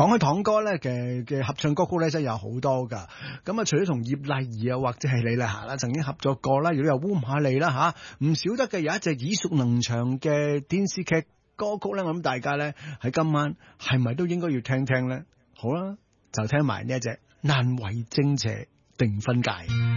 講起堂哥咧嘅合唱歌曲咧，真係有好多噶。咁啊，除咗同葉麗儀啊，或者係李麗霞啦，曾經合作過啦，如果有烏瑪麗啦吓，唔少得嘅有一隻耳熟能詳嘅電視劇歌曲咧，我諗大家咧喺今晚係咪都應該要聽聽咧？好啦，就聽埋呢一隻難為正邪定分界。